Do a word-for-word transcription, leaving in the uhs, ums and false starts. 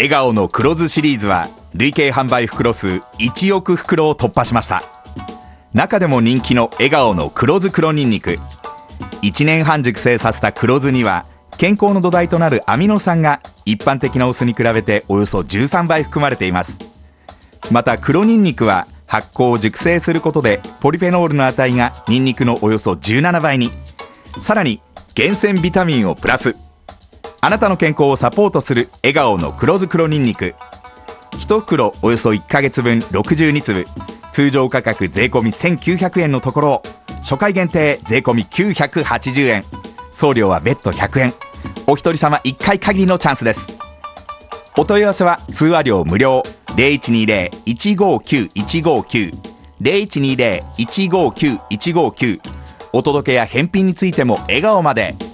笑顔の黒酢シリーズは累計販売袋数いちおく袋を突破しました。中でも人気の笑顔の黒酢黒ニンニク、いちねんはん熟成させた黒酢には健康の土台となるアミノ酸が一般的なお酢に比べておよそじゅうさんばい含まれています。また黒ニンニクは発酵を熟成することでポリフェノールの値がニンニクのおよそじゅうななばいに、さらに厳選ビタミンをプラス。あなたの健康をサポートする笑顔の黒酢黒ニンニク、いち袋およそいっかげつぶんろくじゅうにつぶ、通常価格税込みせんきゅうひゃくえんのところを初回限定税込みきゅうひゃくはちじゅうえん、送料は別途ひゃくえん、お一人様いっかい限りのチャンスです。お問い合わせは通話料無料 ゼロいちにゼロ いちごきゅういちごきゅう ゼロいちにゼロ いちごきゅういちごきゅう、お届けや返品についても笑顔まで。